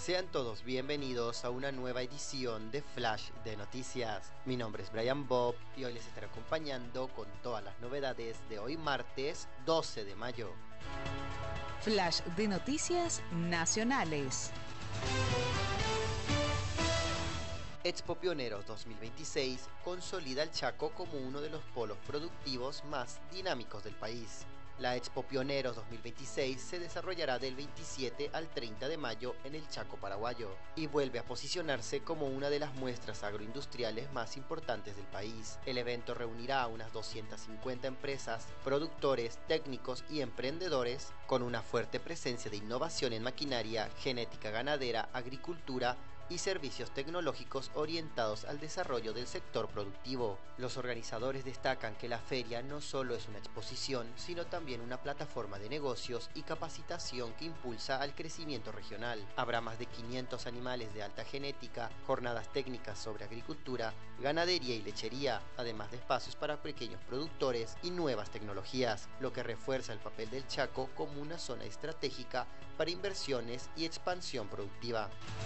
Sean todos bienvenidos a una nueva edición de Flash de Noticias. Mi nombre es Brian Bob y hoy les estaré acompañando con todas las novedades de hoy martes 12 de mayo. Flash de Noticias Nacionales. Expo Pioneros 2026 consolida el Chaco como uno de los polos productivos más dinámicos del país. La Expo Pioneros 2026 se desarrollará del 27 al 30 de mayo en el Chaco paraguayo y vuelve a posicionarse como una de las muestras agroindustriales más importantes del país. El evento reunirá a unas 250 empresas, productores, técnicos y emprendedores con una fuerte presencia de innovación en maquinaria, genética ganadera, agricultura y servicios tecnológicos orientados al desarrollo del sector productivo. Los organizadores destacan que la feria no solo es una exposición, sino también una plataforma de negocios y capacitación que impulsa al crecimiento regional. Habrá más de 500 animales de alta genética, jornadas técnicas sobre agricultura, ganadería y lechería, además de espacios para pequeños productores y nuevas tecnologías, lo que refuerza el papel del Chaco como una zona estratégica para inversiones y expansión productiva.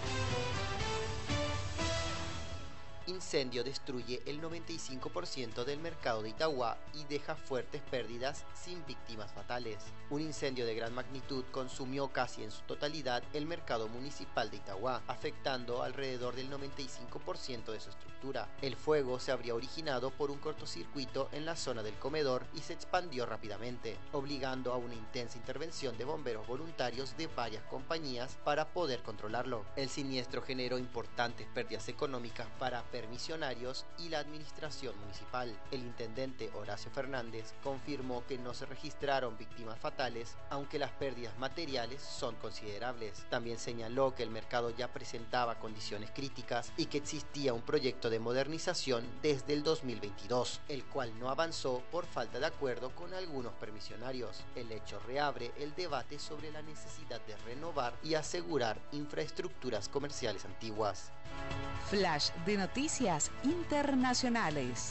Incendio destruye el 95% del mercado de Itauguá y deja fuertes pérdidas sin víctimas fatales. Un incendio de gran magnitud consumió casi en su totalidad el mercado municipal de Itauguá, afectando alrededor del 95% de su estructura. El fuego se habría originado por un cortocircuito en la zona del comedor y se expandió rápidamente, obligando a una intensa intervención de bomberos voluntarios de varias compañías para poder controlarlo. El siniestro generó importantes pérdidas económicas para permisionarios y la administración municipal. El intendente Horacio Fernández confirmó que no se registraron víctimas fatales, aunque las pérdidas materiales son considerables. También señaló que el mercado ya presentaba condiciones críticas y que existía un proyecto de modernización desde el 2022, el cual no avanzó por falta de acuerdo con algunos permisionarios. El hecho reabre el debate sobre la necesidad de renovar y asegurar infraestructuras comerciales antiguas. Flash de Noticias Internacionales.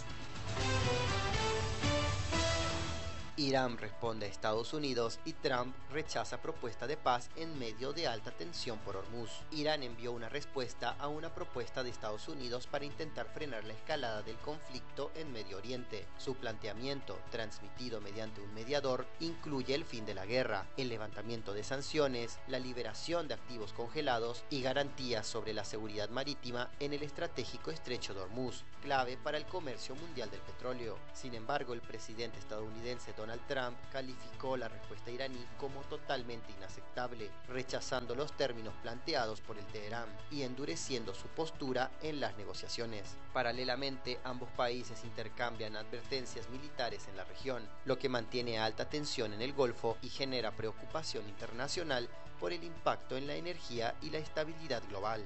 Irán responde a Estados Unidos y Trump rechaza propuesta de paz en medio de alta tensión por Hormuz. Irán envió una respuesta a una propuesta de Estados Unidos para intentar frenar la escalada del conflicto en Medio Oriente. Su planteamiento, transmitido mediante un mediador, incluye el fin de la guerra, el levantamiento de sanciones, la liberación de activos congelados y garantías sobre la seguridad marítima en el estratégico estrecho de Hormuz, clave para el comercio mundial del petróleo. Sin embargo, el presidente estadounidense Donald Trump calificó la respuesta iraní como totalmente inaceptable, rechazando los términos planteados por el Teherán y endureciendo su postura en las negociaciones. Paralelamente, ambos países intercambian advertencias militares en la región, lo que mantiene alta tensión en el Golfo y genera preocupación internacional por el impacto en la energía y la estabilidad global.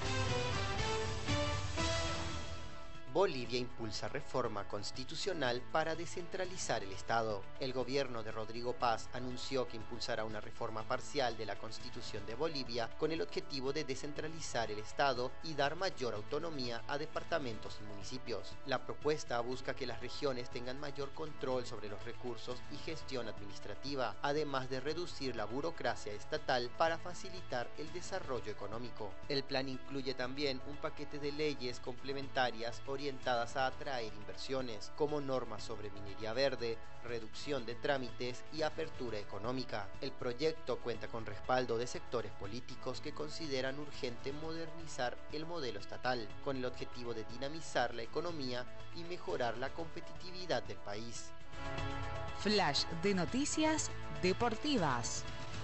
Bolivia impulsa reforma constitucional para descentralizar el Estado. El gobierno de Rodrigo Paz anunció que impulsará una reforma parcial de la Constitución de Bolivia con el objetivo de descentralizar el Estado y dar mayor autonomía a departamentos y municipios. La propuesta busca que las regiones tengan mayor control sobre los recursos y gestión administrativa, además de reducir la burocracia estatal para facilitar el desarrollo económico. El plan incluye también un paquete de leyes complementarias orientadas a atraer inversiones, como normas sobre minería verde, reducción de trámites y apertura económica. El proyecto cuenta con respaldo de sectores políticos que consideran urgente modernizar el modelo estatal, con el objetivo de dinamizar la economía y mejorar la competitividad del país. Flash de Noticias Deportivas.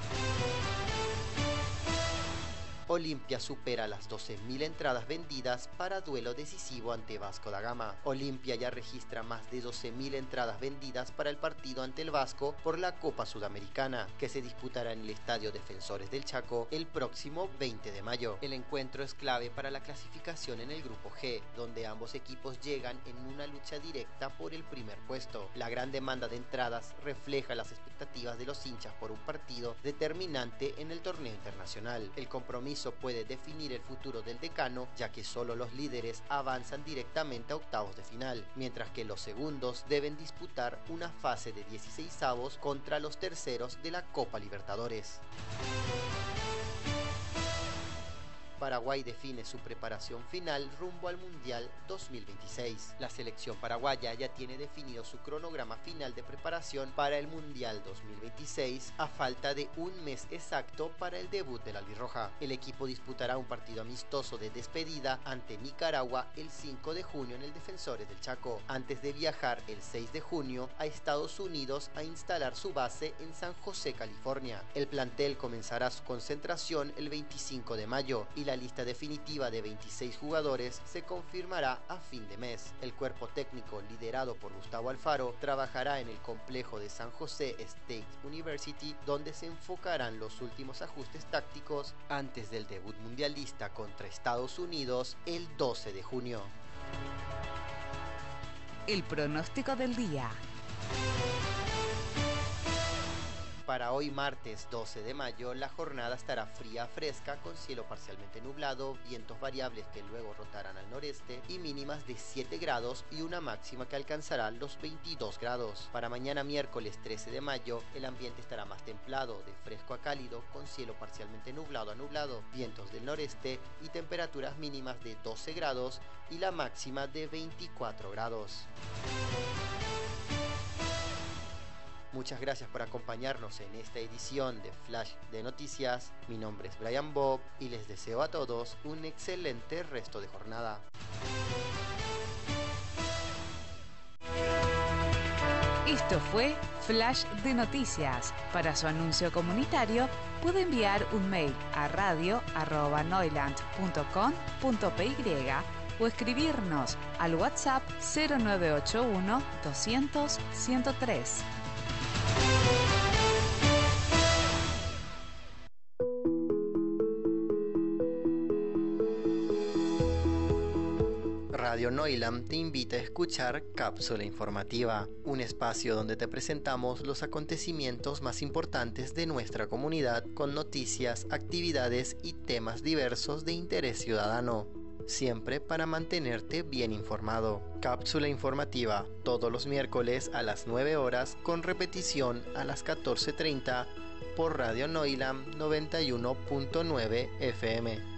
Olimpia supera las 12.000 entradas vendidas para duelo decisivo ante Vasco da Gama. Olimpia ya registra más de 12.000 entradas vendidas para el partido ante el Vasco por la Copa Sudamericana, que se disputará en el Estadio Defensores del Chaco el próximo 20 de mayo. El encuentro es clave para la clasificación en el Grupo G, donde ambos equipos llegan en una lucha directa por el primer puesto. La gran demanda de entradas refleja las expectativas de los hinchas por un partido determinante en el torneo internacional. El compromiso puede definir el futuro del decano, ya que solo los líderes avanzan directamente a octavos de final, mientras que los segundos deben disputar una fase de 16avos contra los terceros de la Copa Libertadores. Paraguay define su preparación final rumbo al Mundial 2026. La selección paraguaya ya tiene definido su cronograma final de preparación para el Mundial 2026 a falta de un mes exacto para el debut de la albirroja. El equipo disputará un partido amistoso de despedida ante Nicaragua el 5 de junio en el Defensores del Chaco, antes de viajar el 6 de junio a Estados Unidos a instalar su base en San José, California. El plantel comenzará su concentración el 25 de mayo y la lista definitiva de 26 jugadores se confirmará a fin de mes. El cuerpo técnico liderado por Gustavo Alfaro trabajará en el complejo de San José State University, donde se enfocarán los últimos ajustes tácticos antes del debut mundialista contra Estados Unidos el 12 de junio. El pronóstico del día. Para hoy martes 12 de mayo la jornada estará fría a fresca con cielo parcialmente nublado, vientos variables que luego rotarán al noreste y mínimas de 7 grados y una máxima que alcanzará los 22 grados. Para mañana miércoles 13 de mayo el ambiente estará más templado, de fresco a cálido con cielo parcialmente nublado a nublado, vientos del noreste y temperaturas mínimas de 12 grados y la máxima de 24 grados. Muchas gracias por acompañarnos en esta edición de Flash de Noticias. Mi nombre es Brian Bob y les deseo a todos un excelente resto de jornada. Esto fue Flash de Noticias. Para su anuncio comunitario puede enviar un mail a radio@noiland.com.py o escribirnos al WhatsApp 0981 200 103. Radio Noiland te invita a escuchar Cápsula Informativa, un espacio donde te presentamos los acontecimientos más importantes de nuestra comunidad con noticias, actividades y temas diversos de interés ciudadano, siempre para mantenerte bien informado. Cápsula Informativa, todos los miércoles a las 9 horas con repetición a las 14:30 por Radio Noiland 91.9 FM.